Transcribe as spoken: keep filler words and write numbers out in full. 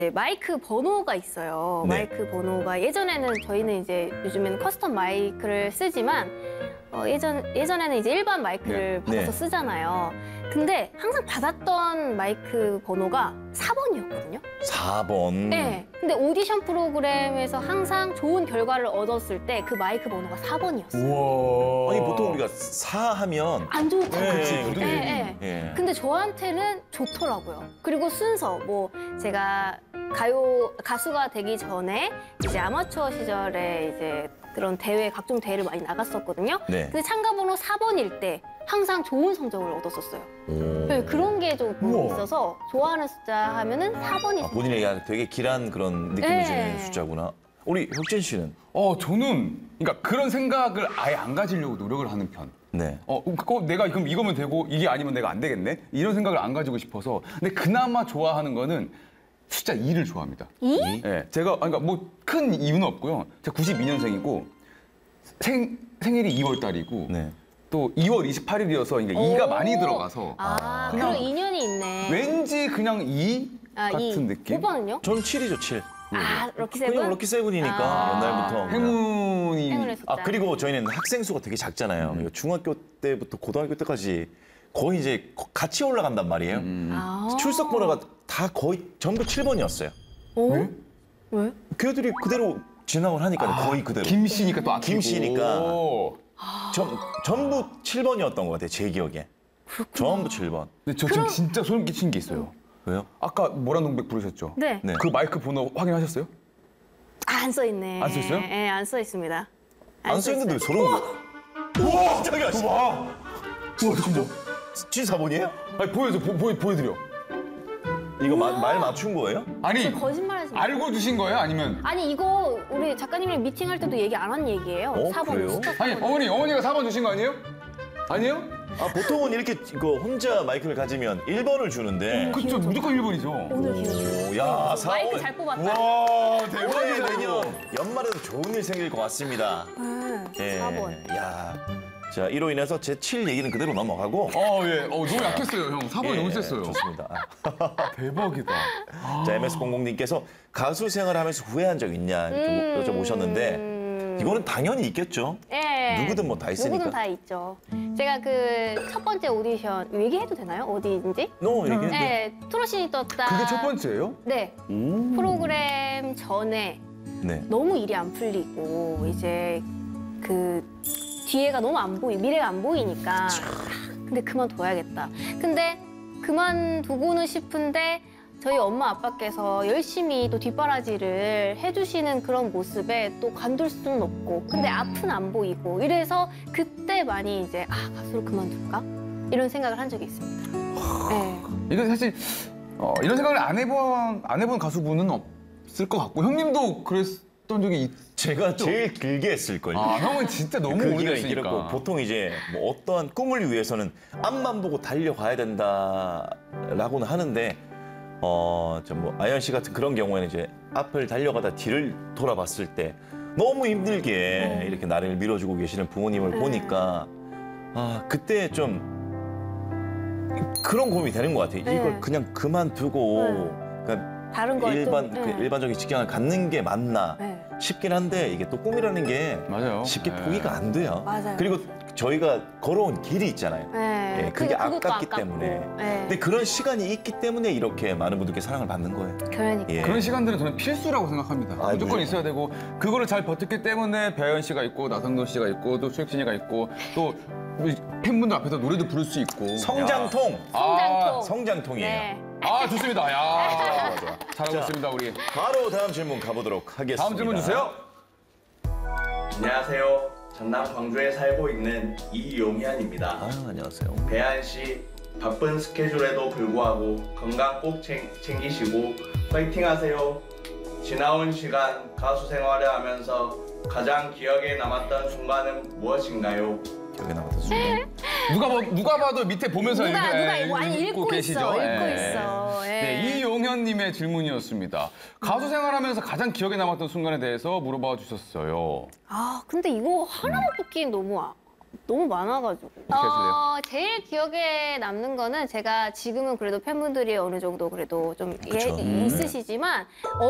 네, 마이크 번호가 있어요. 네. 마이크 번호가 예전에는 저희는 이제 요즘에는 커스텀 마이크를 쓰지만 어, 예전 예전에는 이제 일반 마이크를 네. 받아서 네. 쓰잖아요. 근데 항상 받았던 마이크 번호가 사 번이었거든요. 사 번. 네. 근데 오디션 프로그램에서 항상 좋은 결과를 얻었을 때 그 마이크 번호가 사 번이었어요. 우와. 아니 보통 우리가 사 하면 안 좋잖아요. 네, 그치, 그치. 예, 예. 예. 근데 저한테는 좋더라고요. 그리고 순서, 뭐 제가 가요 가수가 되기 전에 이제 아마추어 시절에 이제 그런 대회, 각종 대회를 많이 나갔었거든요. 네. 근데 참가 번호 사 번일 때 항상 좋은 성적을 얻었었어요. 오. 네, 그런 게 좀 우와. 있어서 좋아하는 숫자 하면은 사 번이 아, 본인에게 약간 되게 길한 그런 느낌을 네. 주는 숫자구나. 우리 혁진 씨는? 어, 저는 그러니까 그런 생각을 아예 안 가지려고 노력을 하는 편. 네. 어, 그거 내가 그럼 이거면 되고 이게 아니면 내가 안 되겠네? 이런 생각을 안 가지고 싶어서. 근데 그나마 좋아하는 거는 숫자 이를 좋아합니다. 이? 예, 제가 그러니까 뭐 큰 이유는 없고요. 제가 구십이 년생이고 생 생일이 이월 달이고 네. 또 이월 이십팔 일이어서 그러니까 이가 많이 들어가서 아, 그냥 그런 인연이 있네. 왠지 그냥 이 아, 같은 이. 느낌? 오 번은요? 전 칠이죠, 칠. 아, 럭키 세븐? 그냥 럭키 세븐이니까 아. 옛날부터. 그냥. 행운이 행운의 숫자. 아 그리고 저희는 학생 수가 되게 작잖아요. 음. 중학교 때부터 고등학교 때까지 거의 이제 거- 같이 올라간단 말이에요. 음. 아. 출석 번호가 다 거의 전부 칠 번이었어요. 오? 왜? 왜? 걔들이 그대로 진학을 하니까 거의 그대로. 김 씨니까 또 아끼고. 김 씨니까. 오. 전, 전부 칠 번이었던 것 같아요, 제 기억에. 전부 칠 번. 근데 저 지금 진짜 소름 끼친 게 있어요. 왜요? 아까 모란동백 부르셨죠? 네. 네. 그 마이크 번호 확인하셨어요? 아, 안 써 있네. 안 써 있어요? 네, 안 써 있습니다. 안 써 써있는데 왜 있어요. 저런 거. 우와! 저기야! 와. 우와, 잠깐만. 칠사 번이에요? 아니, 보여줘, 보, 보, 보여드려. 이거 마, 말 맞춘 거예요? 아니, 거짓말하지 마. 알고 주신 거예요? 아니면? 아니 이거 우리 작가님이랑 미팅할 때도 얘기 안 한 얘기예요. 어, 사 번 그래요? 숫자 사 아니, 번. 어머니, 어머니가 사 번 주신 거 아니에요? 아니에요? 아, 보통은 이렇게 이거 혼자 마이크를 가지면 일 번을 주는데. 그쵸, 무조건 일 번이죠. 오늘 기분 오, 야, 사 마이크 번. 잘 뽑았다. 와, 올해 대박이다, 내년 이거. 연말에도 좋은 일 생길 것 같습니다. 네, 예. 사 번. 야. 자, 이로 인해서 제 칠 얘기는 그대로 넘어가고. 어, 예. 어, 너무 약했어요, 형. 사 번이 예, 너무 셌어요. 좋습니다. 대박이다. 자, 엠에스 공공님께서 가수 생활하면서 후회한 적 있냐 이렇게 음. 여쭤보셨는데 이거는 당연히 있겠죠. 예. 누구든 뭐다 있으니까. 누구든 다 있죠. 제가 그 첫 번째 오디션 얘기해도 되나요? 어디인지? 너 얘기해. 네, 트롯신이 떴다. 그게 첫 번째예요? 네. 음. 프로그램 전에 네. 너무 일이 안 풀리고 이제 그 뒤에가 너무 안 보이, 미래가 안 보이니까 아, 근데 그만둬야겠다. 근데 그만두고는 싶은데 저희 엄마 아빠께서 열심히 또 뒷바라지를 해주시는 그런 모습에 또 관둘 수는 없고 근데 앞은 안 보이고 이래서 그때 많이 이제 아 가수를 그만둘까? 이런 생각을 한 적이 있습니다. 네. 이건 사실 어, 이런 생각을 안 해본 안 해본 가수분은 없을 것 같고 형님도 그랬던 적이 있. 제가 제일 길게 했을걸요. 아 형은 진짜 너무 그 기가 오래됐으니까. 길었고 보통 이제 뭐 어떠한 꿈을 위해서는 앞만 보고 달려가야 된다라고는 하는데 어, 저 뭐 아연 씨 같은 그런 경우에는 이제 앞을 달려가다 뒤를 돌아봤을 때 너무 힘들게 네. 이렇게 나를 밀어주고 계시는 부모님을 네. 보니까 아 그때 좀 그런 고민이 되는 것 같아요. 네. 이걸 그냥 그만두고 그러니까 다른 걸 일반 좀, 그 네. 일반적인 직장을 갖는 게 맞나 네. 싶긴 한데 이게 또 꿈이라는 게 맞아요. 쉽게 네. 포기가 안 돼요. 맞아요. 그리고 저희가 걸어온 길이 있잖아요. 네. 예, 그게 그- 그것도 아깝기 아깝고. 때문에. 네. 근데 그런 시간이 있기 때문에 이렇게 많은 분들께 사랑을 받는 거예요. 그러니까. 예. 그런 시간들은 저는 필수라고 생각합니다. 아, 무조건 무조건. 있어야 되고 그거를 잘 버텼기 때문에 배아연 씨가 있고 나성돈 씨가 있고 또 최혁진이가 있고 또 우리 팬분들 앞에서 노래도 부를 수 있고. 성장통. 아, 성장통. 성장통이에요. 네. 아 좋습니다. 야 좋아, 좋아. 잘하고 자, 있습니다 우리. 바로 다음 질문 가보도록 하겠습니다. 다음 질문 주세요. 안녕하세요. 전남 광주에 살고 있는 이용현입니다. 아, 안녕하세요. 배한 씨 바쁜 스케줄에도 불구하고 건강 꼭 챙, 챙기시고 파이팅 하세요. 지나온 시간 가수 생활을 하면서 가장 기억에 남았던 순간은 무엇인가요? 기억에 남았던 순간. 누가 봐, 누가 봐도 밑에 보면서 누가 읽- 누가 예, 이거 아니 읽고 계시죠? 있어, 읽고 예. 있어. 예. 네, 이용현님의 질문이었습니다. 가수 생활하면서 가장 기억에 남았던 순간에 대해서 물어봐 주셨어요. 아 근데 이거 하나만 뽑기엔 너무 아, 너무 많아가지고. 하실래요? 어, 제일 기억에 남는 거는 제가 지금은 그래도 팬분들이 어느 정도 그래도 좀 예, 그쵸. 있으시지만